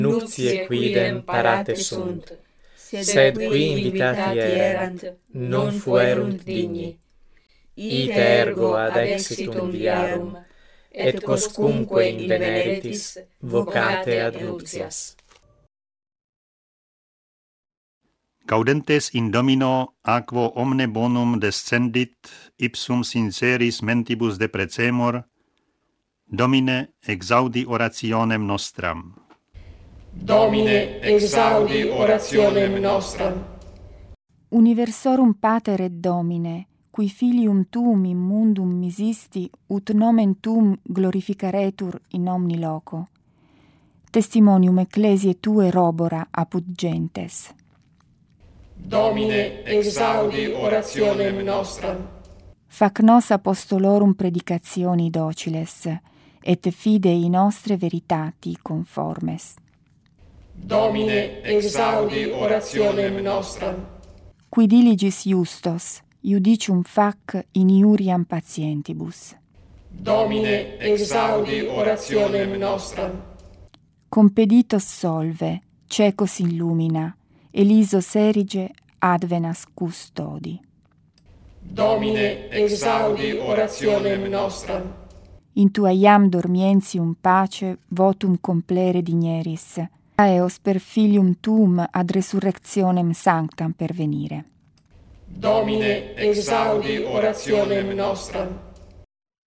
nuptiae quidem parate sunt, sed qui invitati erant, non fuerunt digni. Ite ergo ad exitum viarum, et quoscunque inveneritis vocate ad nuptias. Gaudentes in Domino aquo omne bonum descendit, ipsum sinceris mentibus deprecemur, Domine exaudi orationem nostram. Domine exaudi orationem nostram. Universorum Pater et Domine, qui filium tuum in mundum misisti, ut nomen tuum glorificaretur in omni loco. Testimonium ecclesiae tue robora apud gentes. Domine exaudi orationem nostram. Fac nos apostolorum predicationi dociles, et fidei nostre veritati conformes. Domine exaudi orationem nostram. Qui diligis justos, iudicium fac in iuriam patientibus. Domine exaudi orationem nostram. Compeditos solve, cecos illumina, elisos erige advenas custodi. Domine exaudi orationem nostram. In tua iam dormientium pace votum complere digneris, eos per filium tuum ad resurrectionem sanctam pervenire. Domine exaudi orationem nostram.